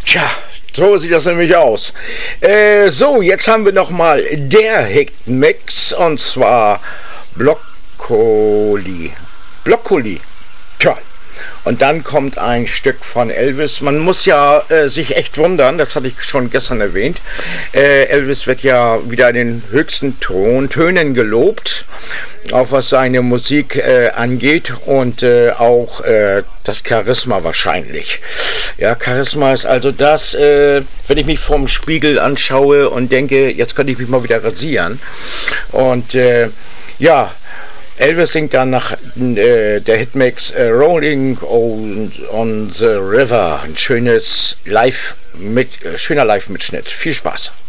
Tja, so sieht das nämlich aus. So, jetzt haben wir nochmal der Hitmix und zwar Broccoli. Broccoli. Tja. Und dann kommt ein Stück von Elvis. Man muss ja sich echt wundern, das hatte ich schon gestern erwähnt. Elvis wird ja wieder in den höchsten Tönen gelobt, auch was seine Musik angeht und auch das Charisma wahrscheinlich. Ja, Charisma ist also das, wenn ich mich vom Spiegel anschaue und denke, jetzt könnte ich mich mal wieder rasieren. Und ja, Elvis singt dann nach der Hitmix Rolling on the River. Ein schöner Live-Mitschnitt. Viel Spaß.